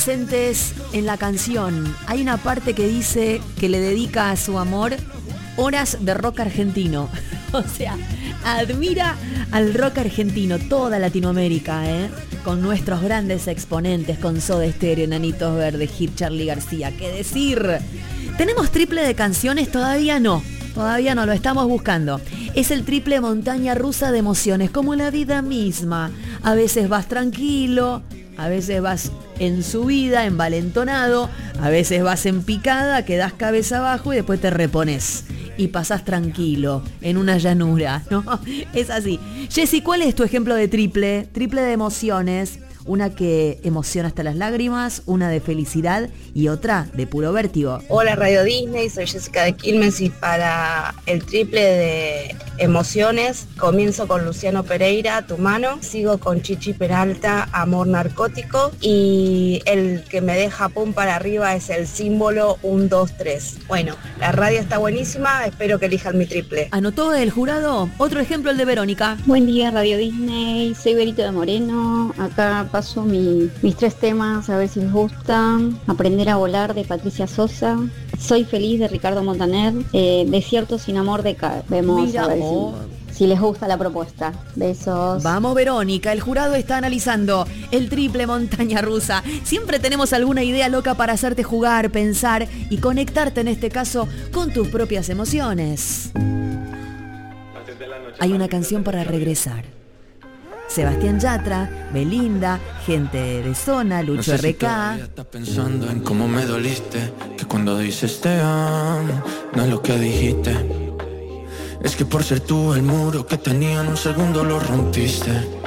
Presentes en la canción. Hay una parte que dice que le dedica a su amor horas de rock argentino. O sea, admira al rock argentino, toda Latinoamérica, con nuestros grandes exponentes, con Soda Stereo, Enanitos Verdes, Hit, Charly García. ¿Qué decir? ¿Tenemos triple de canciones? Todavía no, lo estamos buscando. Es el triple montaña rusa de emociones, como la vida misma. A veces vas tranquilo, a veces vas en subida, envalentonado, a veces vas en picada, quedás cabeza abajo y después te repones. Y pasás tranquilo, en una llanura, ¿no? Es así. Jessy, ¿cuál es tu ejemplo de triple? Triple de emociones. Una que emociona hasta las lágrimas, una de felicidad y otra de puro vértigo. Hola Radio Disney, soy Jessica de Quilmes y para el triple de emociones comienzo con Luciano Pereira, Tu mano, sigo con Chichi Peralta, Amor narcótico y el que me deja pum para arriba es El símbolo 1, 2, 3. Bueno, la radio está buenísima, espero que elijan mi triple. ¿Anotó el jurado? Otro ejemplo, el de Verónica. Buen día Radio Disney, soy Berito de Moreno, acá paso mis 3 temas, a ver si les gustan. Aprender a volar de Patricia Sosa, Soy feliz de Ricardo Montaner, Desierto sin amor de K. Vemos. Mira, a ver si les gusta la propuesta. Besos. Vamos Verónica, el jurado está analizando el triple montaña rusa. Siempre tenemos alguna idea loca para hacerte jugar, pensar y conectarte en este caso con tus propias emociones. Hay una canción para regresar. Sebastián Yatra, Belinda, Gente de Zona, Lucho RK. Estás pensando en cómo me doliste, que cuando dices te amo, no es lo que dijiste. Es que por ser tú el muro que tenía en un segundo lo rompiste.